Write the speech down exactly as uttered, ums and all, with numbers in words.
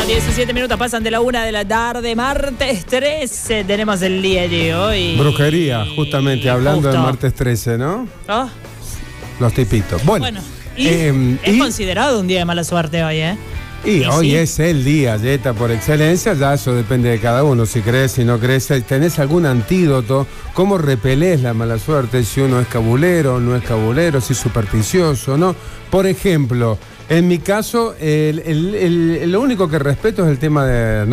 diecisiete minutos pasan de la una de la tarde, martes trece, tenemos el día de hoy. Brujería, justamente, hablando Justo. del martes trece, ¿no? Oh. Los tipitos. Bueno, Bueno, y eh, es y, considerado un día de mala suerte hoy, ¿eh? y y hoy sí. es el día, Yeta, por excelencia, ya eso depende de cada uno, si crees, si no crees. ¿Tenés algún antídoto? ¿Cómo repelés la mala suerte? Si uno es cabulero, no es cabulero, si es supersticioso, ¿no? Por ejemplo, en mi caso, el, el, el, lo único que respeto es el tema de...